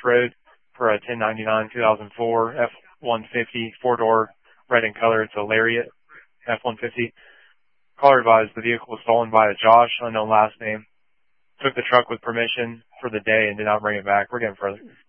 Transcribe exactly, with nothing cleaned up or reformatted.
Road for a ten ninety-nine two thousand four F one fifty four-door red in color. It's a Lariat F one fifty. Caller advised the vehicle was stolen by a Josh, unknown last name. Took the truck with permission for the day and did not bring it back. We're getting further.